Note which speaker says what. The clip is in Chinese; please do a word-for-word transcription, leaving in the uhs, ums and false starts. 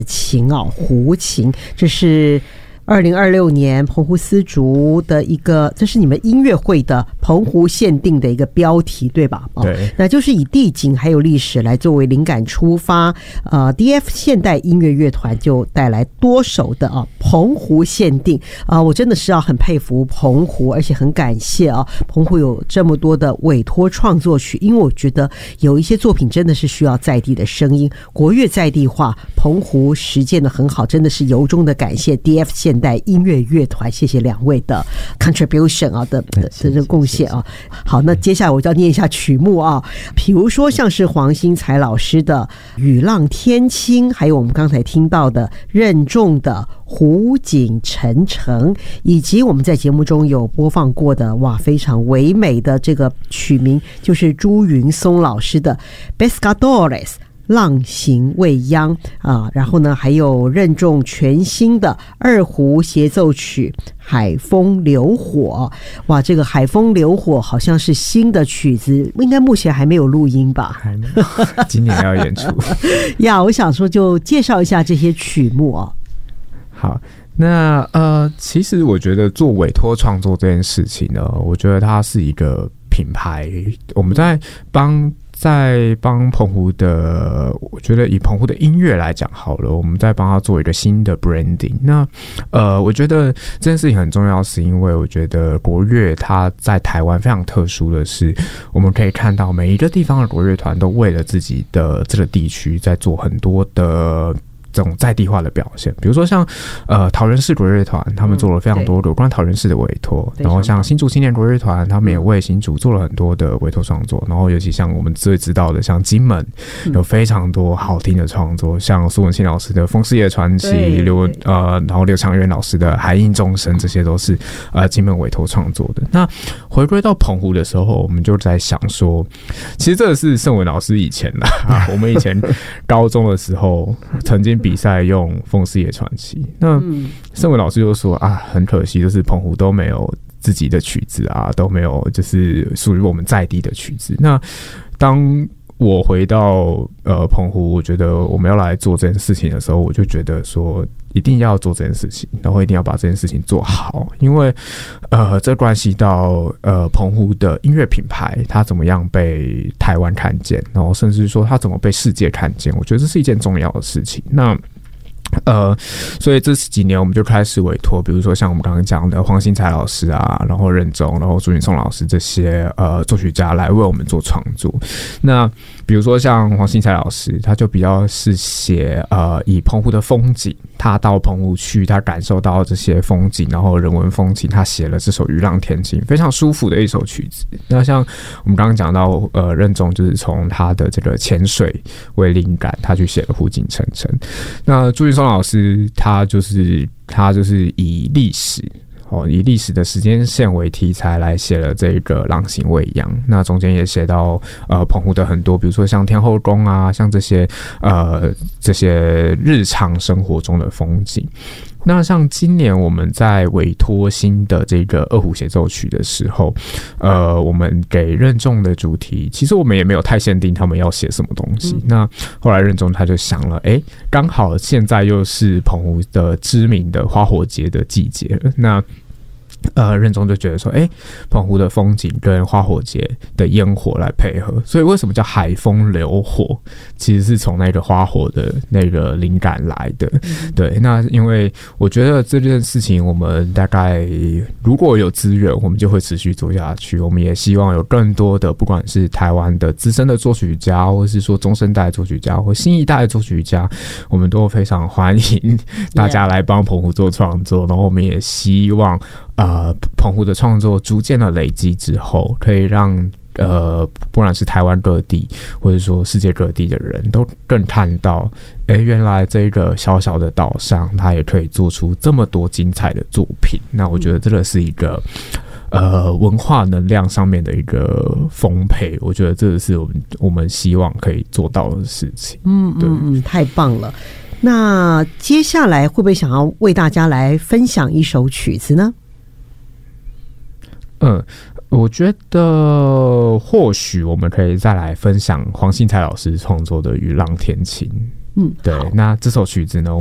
Speaker 1: 琴哦，胡琴，这是二零二六年澎湖丝竹的一个，这是你们音乐会的澎湖限定的一个标题，对吧？
Speaker 2: 对，
Speaker 1: 哦，那就是以地景还有历史来作为灵感出发，呃 ，D F 现代音乐乐团就带来多首的啊澎湖限定啊、呃，我真的是要很佩服澎湖，而且很感谢啊，澎湖有这么多的委托创作曲，因为我觉得有一些作品真的是需要在地的声音，国乐在地化，澎湖实践的很好，真的是由衷的感谢 D F 现代音乐乐团，谢谢两位的 contribution 啊的的这个贡献啊。好，那接下来我就要念一下曲目啊，比如说像是黄兴才老师的《雨浪天青》，还有我们刚才听到的任重的《湖景沉沉》，以及我们在节目中有播放过的哇非常唯美的这个曲名，就是朱云松老师的《Pescadores》。浪行未央啊，然后呢，还有任重全新的二胡协奏曲《海风流火》。哇，这个《海风流火》好像是新的曲子，应该目前还没有录音吧？
Speaker 2: 还没有，今年要演出
Speaker 1: 呀。我想说，就介绍一下这些曲目哦。
Speaker 2: 好，那呃，其实我觉得做委托创作这件事情呢，我觉得它是一个品牌，我们在帮。在帮澎湖的，我觉得以澎湖的音乐来讲好了，我们在帮他做一个新的 branding。那呃，我觉得这件事情很重要，是因为我觉得国乐它在台湾非常特殊的是，我们可以看到每一个地方的国乐团都为了自己的这个地区在做很多的。这种在地化的表现，比如说像呃桃园市国乐团，他们做了非常多有关桃园市的委托，嗯、然后像新竹青年国乐团，他们也为新竹做了很多的委托创作，然后尤其像我们最知道的，像金门有非常多好听的创作，像苏文庆老师的《风事业传奇》，刘呃，然后刘长远老师的《海印众生》，这些都是呃金门委托创作的。那回归到澎湖的时候，我们就在想说，其实这个是盛文老师以前啦，啊、我们以前高中的时候曾经。比赛用《风事业传奇》，那盛文老师就说啊，很可惜，就是澎湖都没有自己的曲子啊，都没有就是属于我们在地的曲子。那当我回到呃澎湖，我觉得我们要来做这件事情的时候，我就觉得说一定要做这件事情，然后一定要把这件事情做好，因为呃这关系到呃澎湖的音乐品牌它怎么样被台湾看见，然后甚至说它怎么被世界看见，我觉得这是一件重要的事情。那呃，所以这几年我们就开始委托，比如说像我们刚刚讲的黄兴才老师啊，然后任重，然后朱云松老师这些呃作曲家来为我们做创作。那比如说像黄兴才老师，他就比较是写呃以澎湖的风景，他到澎湖去，他感受到这些风景，然后人文风情，他写了这首《雨浪天晴》，非常舒服的一首曲子。那像我们刚刚讲到呃任重，就是从他的这个潜水为灵感，他去写了《湖景沉沉》。那朱云松老师他就是他就是以历史哦以历史的时间线为题材来写了这个《浪行未央》，那中间也写到呃澎湖的很多，比如说像天后宫啊，像这些呃这些日常生活中的风景。那像今年我们在委托新的这个二胡协奏曲的时候，呃，我们给任重的主题，其实我们也没有太限定他们要写什么东西。嗯、那后来任重他就想了，哎、欸，刚好现在又是澎湖的知名的花火节的季节了，那。呃，任重就觉得说，哎、欸，澎湖的风景跟花火节的烟火来配合，所以为什么叫海风流火？其实是从那个花火的那个灵感来的。嗯、对，那因为我觉得这件事情，我们大概如果有资源，我们就会持续做下去。我们也希望有更多的，不管是台湾的资深的作曲家，或是说中生代的作曲家，或新一代的作曲家，我们都非常欢迎大家来帮澎湖做创作。然后我们也希望。呃，澎湖的创作逐渐的累积之后，可以让呃，不管是台湾各地，或者说世界各地的人都更看到，哎、欸，原来这个小小的岛上，它也可以做出这么多精彩的作品。那我觉得这个是一个。呃，文化能量上面的一个丰沛，我觉得这是我们我们希望可以做到的事情。
Speaker 1: 嗯嗯嗯，太棒了。那接下来会不会想要为大家来分享一首曲子呢？
Speaker 2: 嗯，我觉得或许我们可以再来分享黄兴才老师创作的《雨浪天晴》。
Speaker 1: 嗯，
Speaker 2: 对，那这首曲子呢